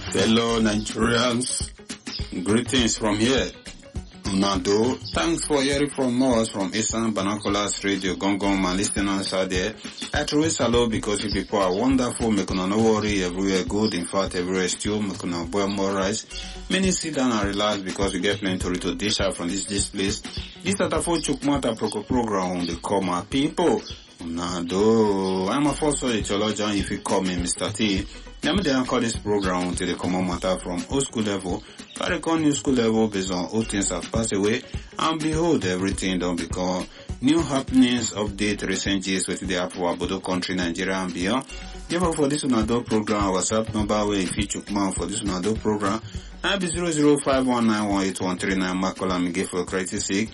Fellow Nigerians, greetings from here. Nado, thanks for hearing from us from Eastern Binoculars Radio, Gongong, my listeners out there. I truly salute because you people are wonderful, make no worry, everywhere good, in fact everywhere still, make no boil more rice. Many sit down and relax because we get plenty to dish out from this place. This Tatafo Chukmata program, they call my people. Nado, I'm a first theologian if you call me Mr. T. Let me then call this program to the common matter from old school level, carry on new school level based on old things have passed away, and behold, everything don't become new happenings, update recent years with the Apple Bodo country, Nigeria and beyond. Therefore, for this Unado program, WhatsApp number where if you took man for this Unado program, I'll be 0051918139, Makola Miguel for credit sake,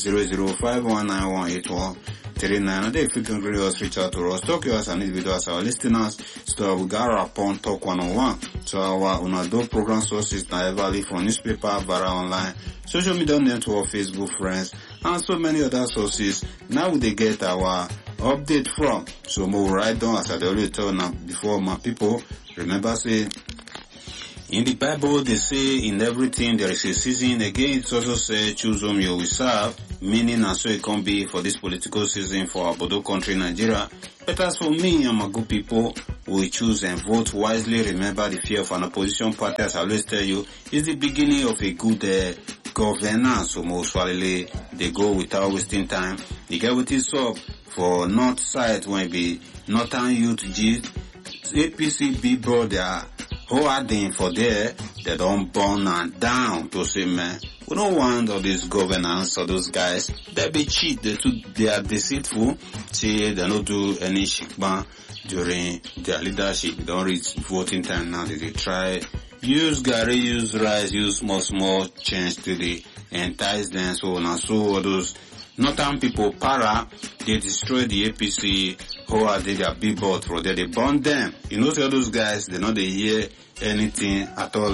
0051918139. And if you can really reach out to us, talk to us and individual as our listeners, so we got upon Talk 101. So our Unado program sources now valid from newspaper, Vara online, social media network, Facebook friends, and so many other sources. Now they get our update from. So move right down as I already told now before my people. Remember say, in the Bible, they say in everything there is a season. Again, it also says choose whom you will serve, meaning and so it can be for this political season for our Bodo country, Nigeria. But as for me and my good people, we choose and vote wisely. Remember, the fear of an opposition party, as I always tell you, is the beginning of a good governance. So most probably they go without wasting time. They get with this up for north side when it be Northern Youth G, APC billboard their who are there for there, they don't burn and down to say, man, we don't want all this governance or those guys. They be cheat, they are deceitful, say they don't do any shikban during their leadership. They don't reach voting time now. They try, use Gary, use rice, use small change to the entice them, so on and so all those Northern people para, they destroy the APC, who are their billboard for there, they burn them. You know, all those guys, they know they hear anything at all.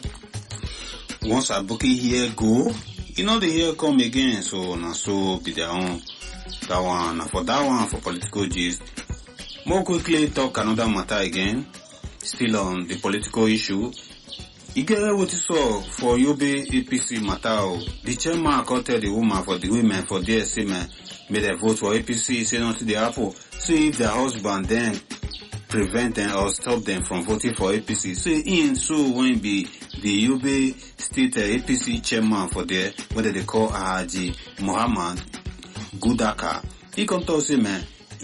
Once a bookie here go, you know they hear come again, so na so be their own. That one, for that one, for political gist. More quickly talk another matter again, still on the political issue. You get what you saw for Yobe APC matter. The chairman can tell the woman for the women for DSC man, may they vote for APC, say not to the Apple. See if their husband then prevent them or stop them from voting for APC. Say in so when be the Yobe state APC chairman for there, whether they call Haji Muhammad Gudaka. He come to say man,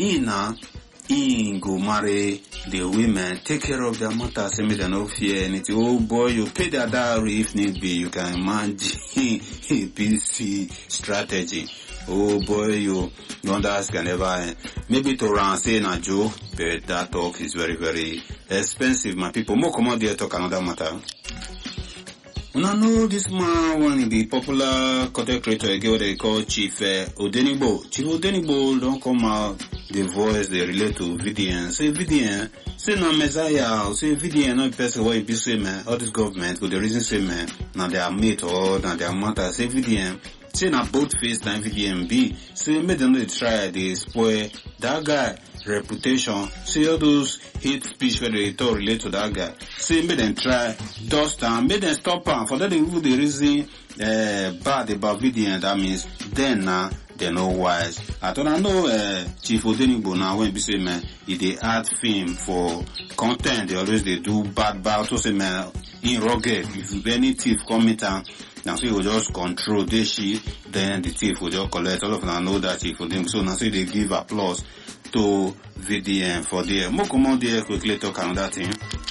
in go marry the women, take care of their matter, say me they no fear anything. Oh boy, you pay their dowry if need be, you can imagine APC strategy. Oh boy, you don't ask can never end. Maybe to run say na joke, but that talk is very, very expensive, my people. More come out there talk another matter. When I know this man, one of the popular content creator again, what they call Chief Odenibo. Chief Odenibo don't come out the voice they relate to VDN. Say VDN, say na Messiah, say VDN, no person what you say man, all this government, for the reason say man, now they are mate or now they are matter, say VDN. Say na both face na VDM be. Say make them not try they spoil that guy reputation. Say all those hate speech where they talk relate to that guy. Say make them try dust and make them stop am. For that they even the reason bad about VDM. That means then they know wise. I thought I know Chief Odenibo now when be say man if they add film for content they always they do bad to say man in rugged if any thief come meet am. Now so you will just control this shit, then the thief will just collect. All of them know that Chief Odenibo. So now so they give applause to VDM for there. More come on there quickly talk another thing.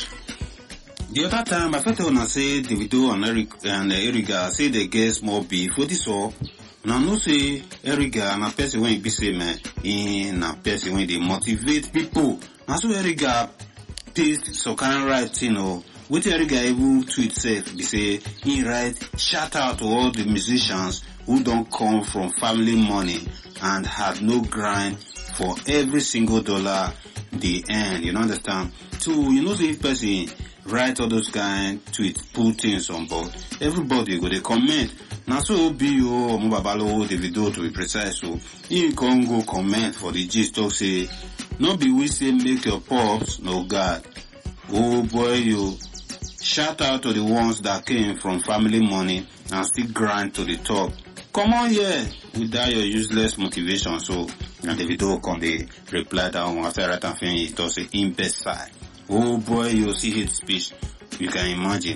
The other time I thought I wanna say Davido and Eriga say they get small beef. What is all? Now no say Eriga and a person when he be say man in a person when they motivate people. Now so Eriga paste so kind right, you know. What Eriga even tweet safe be say he write shout out to all the musicians who don't come from family money and have no grind for every single dollar they earn. You know understand? So you know say if person write all those kind tweets, put things on board, everybody go they comment. Now so be o Mobabalo Davido to be precise, so he can go comment for the gist talk say no be we say make your pops no God. Oh boy you Shout out to the ones that came from family money and still grind to the top. Come on here without your useless motivation. So, and Davido come they reply that one after right and finish, it was an imbecile. Oh boy, you see his speech, you can imagine.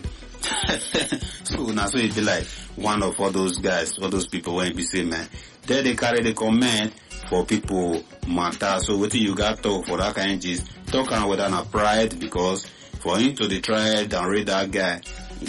So now so it be like one of all those guys, all those people when be say man, there they carry the comment for people matter. So what you got talk for that kind of gist, talk around with an pride because for him to try and read that guy.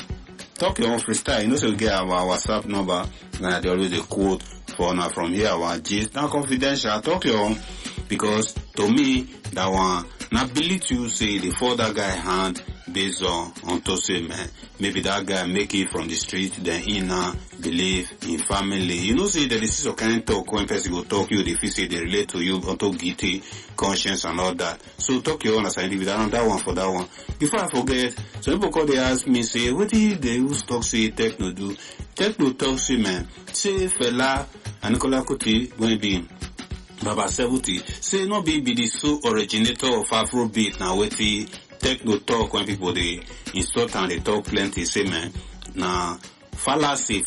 Talk your own freestyle. You know, so we get our WhatsApp number and they always a quote for now from here our gist. Now confidential. Talk your own because to me that one na ability to say the for that guy hand based on to say man maybe that guy make it from the street then he now believe in family. You know say that this is a kind of talk when person go talk you they feel say they relate to you onto guilty conscience and all that. So talk your own as I leave that one for that one. Before I forget, some people call they ask me say what did they who talk say techno do? Techno talk say man say Fela and Nicola Kuti when be Baba 70 say no be the so originator of Afrobeat now what the techno talk when people they insult and they talk plenty say man na fallacy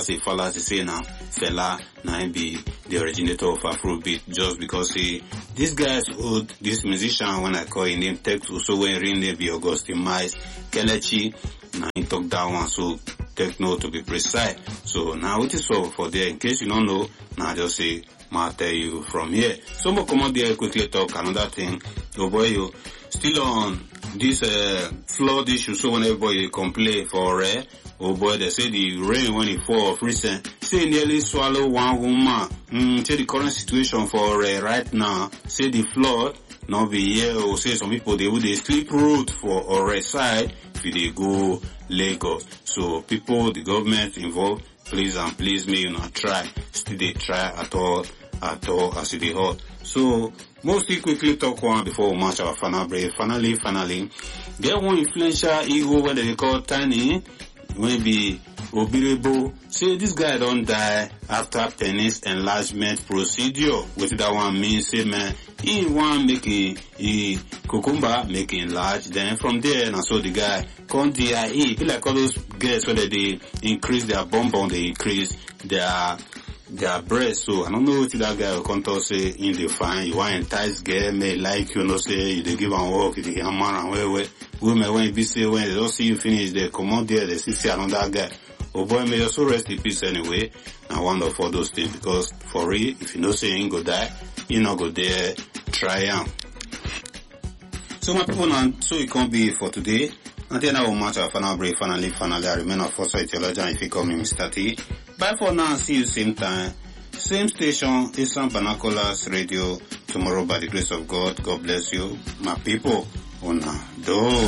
say now Fela na be the originator of Afrobeat just because this guy's old this musician when I call his name Techno so when real name be Augustine Miles Kelechi na he talk that one so techno to be precise. So now it is for there in case you don't know now just say I'll tell you from here. So we'll come out there quickly talk another thing. Oh boy, you still on this flood issue. So when everybody complain for oh boy, they say the rain when it fall of recent, say nearly swallow one woman. Say the current situation for right now. Say the flood not be here. Or say some people they would sleep road for or side if they go Lagos. So people, the government involved. Please and please may you not try. Still they try at all as it is hot. So mostly quickly talk one before we match our final break. Finally, get one influential ego when they call Tiny, maybe Obirebo. Say this guy don't die after penis enlargement procedure. What that one means? Say man, he want making cucumber making large. Then from there, and so the guy come DIE. Be like all those girls where they increase their bum, they increase their breast. So I don't know what that guy will come to say in the fine. You want entice girl, may like you know say they give and work, they hammer and where women when you be say when they don't see you finish, they come out there, they see another guy. Oh boy, may you also rest in peace anyway. I wonder for those things because for real, if you know say you go die, you not go there, try am. So my people now, so it can't be for today. Until now we'll match our final break, finally, I remain a foresight theologian if you call me Mr. T. Bye for now, see you same time, same station, Eastern Binoculars Radio, tomorrow by the grace of God. God bless you, my people. Una do.